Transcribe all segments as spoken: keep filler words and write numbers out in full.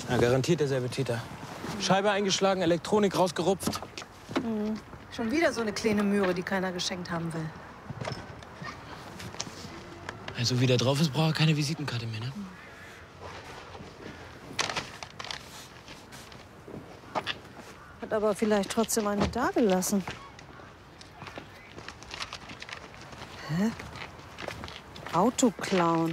Ja, garantiert derselbe Täter. Scheibe eingeschlagen, Elektronik rausgerupft. Mhm. Schon wieder so eine kleine Möhre, die keiner geschenkt haben will. Also wie der drauf ist, braucht er keine Visitenkarte mehr, ne? Hat aber vielleicht trotzdem eine dagelassen. Hä? Auto klauen.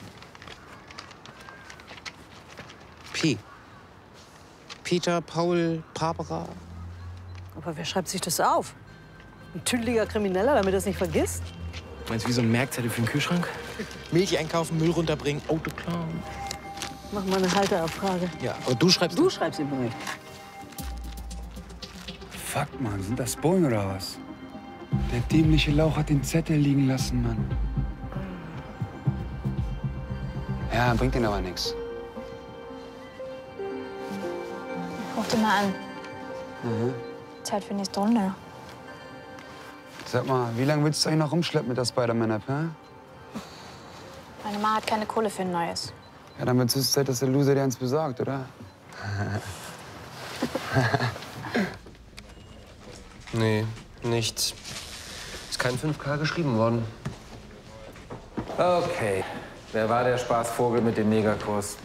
P. Peter, Paul, Barbara. Aber wer schreibt sich das auf? Ein tüdeliger Krimineller, damit er es nicht vergisst? Meinst du, wie so ein Merkzettel für den Kühlschrank? Milch einkaufen, Müll runterbringen, Auto klauen. Mach mal eine Halterabfrage. Ja, aber du schreibst... Du schreibst den Bericht. Fuck, Mann, sind das Bullen oder was? Der dämliche Lauch hat den Zettel liegen lassen, Mann. Ja, bringt den aber nichts. Ruf den mal an. Mhm. Zeit für nächste Runde. Sag mal, wie lange willst du eigentlich noch rumschleppen mit der Spider-Man-App, hä? Meine Mama hat keine Kohle für ein neues. Ja, dann wird es Zeit, dass der Loser dir eins besorgt, oder? Nee, nichts. Ist kein fünf K geschrieben worden. Okay. Wer war der Spaßvogel mit dem Negerkuss?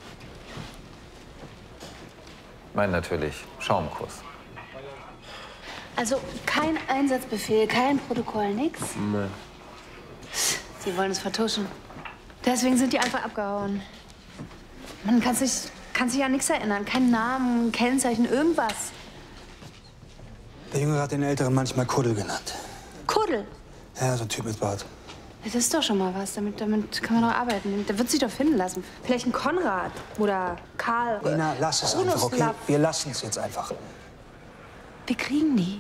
Mein natürlich. Schaumkuss. Also kein Einsatzbefehl, kein Protokoll, nix? Nee. Sie wollen es vertuschen. Deswegen sind die einfach abgehauen. Man kann sich, kann sich an nichts erinnern. Kein Namen, Kennzeichen, irgendwas. Der Junge hat den Älteren manchmal Kuddel genannt. Kuddel? Ja, so ein Typ mit Bart. Das ist doch schon mal was. Damit, damit kann man doch arbeiten. Der wird sich doch finden lassen. Vielleicht ein Konrad oder Karl. Nina, lass es einfach, okay? Brunoslav. Wir lassen es jetzt einfach. Wir kriegen die.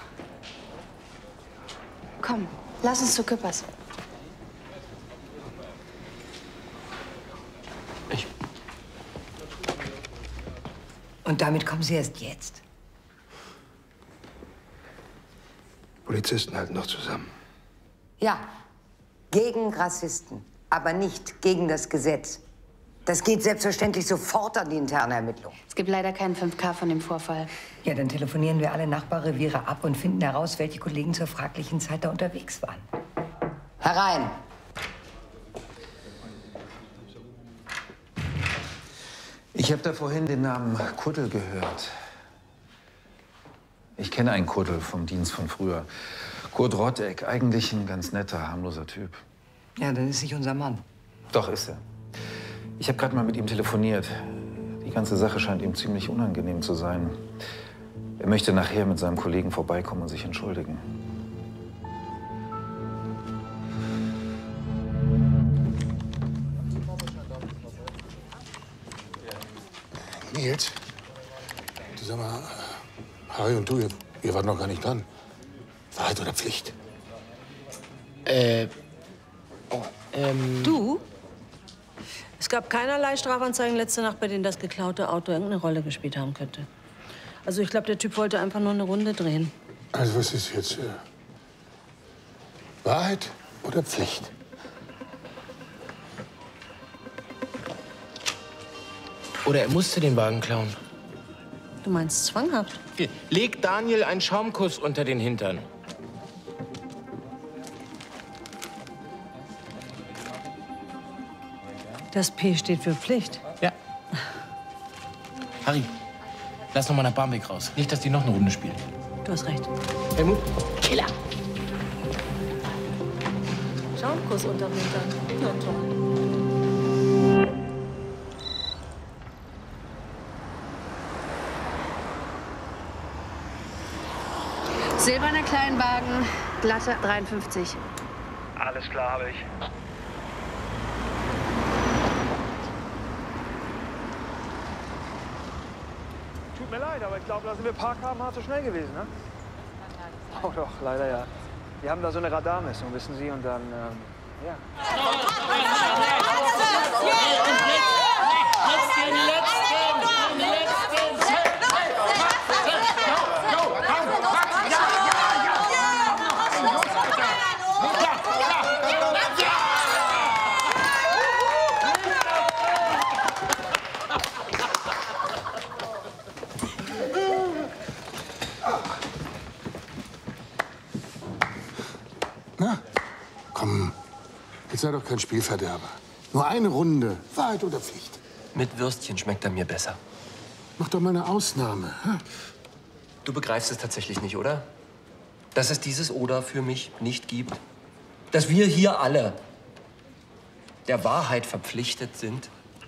Komm, lass uns zu Küppers. Ich. Und damit kommen Sie erst jetzt? Polizisten halten noch zusammen. Ja, gegen Rassisten, aber nicht gegen das Gesetz. Das geht selbstverständlich sofort an die interne Ermittlung. Es gibt leider keinen fünf K von dem Vorfall. Ja, dann telefonieren wir alle Nachbarreviere ab und finden heraus, welche Kollegen zur fraglichen Zeit da unterwegs waren. Herein! Ich habe da vorhin den Namen Kuddel gehört. Ich kenne einen Kuddel vom Dienst von früher. Kurt Rotteck, eigentlich ein ganz netter, harmloser Typ. Ja, dann ist nicht unser Mann. Doch, ist er. Ich habe gerade mal mit ihm telefoniert. Die ganze Sache scheint ihm ziemlich unangenehm zu sein. Er möchte nachher mit seinem Kollegen vorbeikommen und sich entschuldigen. Nils, du sag mal, Harry und du, ihr, ihr wart noch gar nicht dran. Wahrheit oder Pflicht? Äh. Oh, ähm. Du? Es gab keinerlei Strafanzeigen letzte Nacht, bei denen das geklaute Auto irgendeine Rolle gespielt haben könnte. Also ich glaube, der Typ wollte einfach nur eine Runde drehen. Also was ist jetzt? Äh, Wahrheit oder Pflicht? Oder er musste den Wagen klauen. Du meinst zwanghaft? Hier, leg Daniel einen Schaumkuss unter den Hintern. Das P steht für Pflicht. Ja. Harry, lass noch mal nach Barmbek raus. Nicht, dass die noch eine Runde spielen. Du hast recht. Helmut, Killer! Schaumkuss unterm Hintern. Ja, toll. Silberner Kleinwagen, glatte dreiundfünfzig. Alles klar, habe ich. Tut mir leid, aber ich glaube, da sind wir Park haben, hart zu schnell gewesen, ne? Oh doch, leider ja. Wir haben da so eine Radarmessung, wissen Sie, und dann, ähm, ja. Jetzt den letzten, den letzten. Jetzt sei doch kein Spielverderber. Nur eine Runde. Wahrheit oder Pflicht. Mit Würstchen schmeckt er mir besser. Mach doch mal eine Ausnahme. Hm? Du begreifst es tatsächlich nicht, oder? Dass es dieses Oder für mich nicht gibt. Dass wir hier alle der Wahrheit verpflichtet sind.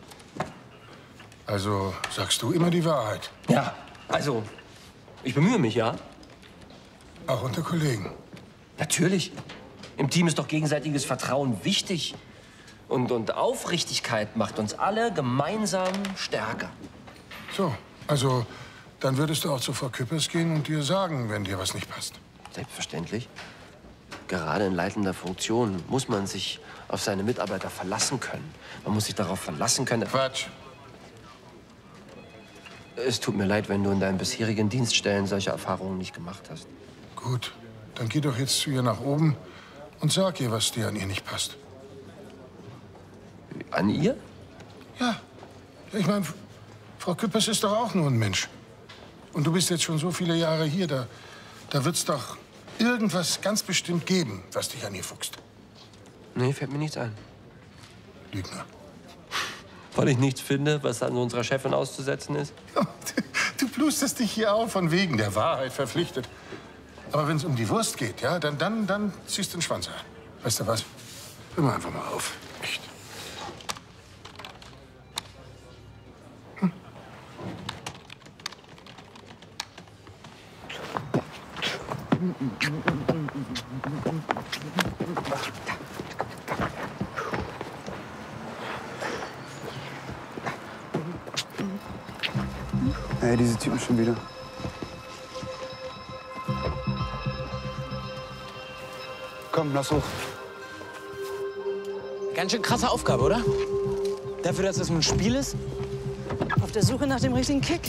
Also sagst du immer die Wahrheit? Ja, also, ich bemühe mich, ja. Auch unter Kollegen? Natürlich. Im Team ist doch gegenseitiges Vertrauen wichtig. Und, und Aufrichtigkeit macht uns alle gemeinsam stärker. So, also dann würdest du auch zu Frau Küppers gehen und ihr sagen, wenn dir was nicht passt. Selbstverständlich. Gerade in leitender Funktion muss man sich auf seine Mitarbeiter verlassen können. Man muss sich darauf verlassen können. Quatsch. Es tut mir leid, wenn du in deinen bisherigen Dienststellen solche Erfahrungen nicht gemacht hast. Gut, dann geh doch jetzt zu ihr nach oben und sag ihr, was dir an ihr nicht passt. An ihr? Ja. Ich meine, Frau Küppers ist doch auch nur ein Mensch. Und du bist jetzt schon so viele Jahre hier, da, da wird's doch irgendwas ganz bestimmt geben, was dich an ihr fuchst. Nee, fällt mir nichts ein. Lügner. Weil ich nichts finde, was an unserer Chefin auszusetzen ist? Du plustest dich hier auf, von wegen der Wahrheit verpflichtet. Aber wenn es um die Wurst geht, ja, dann, dann, dann ziehst du den Schwanz ein. Weißt du was? Hör mal einfach mal auf. Echt. Hm. Ey, diese Typen schon wieder. Komm, lass hoch. Ganz schön krasse Aufgabe, oder? Dafür, dass es ein Spiel ist? Auf der Suche nach dem richtigen Kick.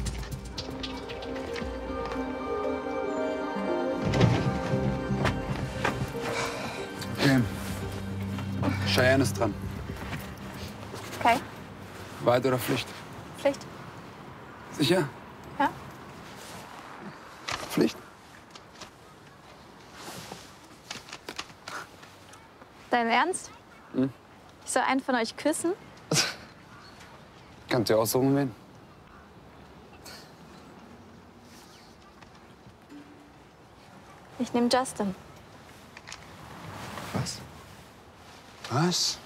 Okay. Cheyenne ist dran. Okay, Wahrheit oder Pflicht? Pflicht. Sicher? Ja. Pflicht. Dein Ernst? Hm? Ich soll einen von euch küssen? Kannst du aussuchen, wen? Ich nehme Justin. Was? Was?